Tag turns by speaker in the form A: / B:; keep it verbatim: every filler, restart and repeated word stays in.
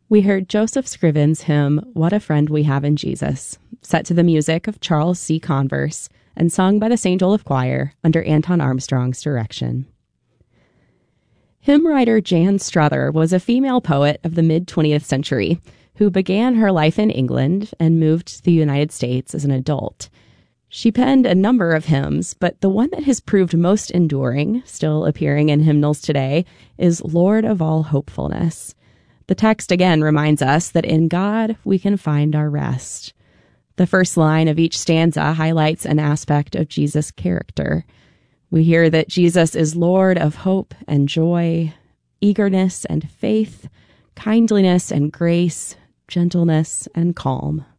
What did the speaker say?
A: We heard Joseph Scriven's hymn, What a Friend We Have in Jesus, set to the music of Charles C. Converse and sung by the Saint Olaf Choir under Anton Armstrong's direction. Hymn writer Jan Strother was a female poet of the mid-twentieth century who began her life in England and moved to the United States as an adult. She penned a number of hymns, but the one that has proved most enduring, still appearing in hymnals today, is Lord of All Hopefulness. The text again reminds us that in God we can find our rest. The first line of each stanza highlights an aspect of Jesus' character. We hear that Jesus is Lord of hope and joy, eagerness and faith, kindliness and grace, gentleness and calm.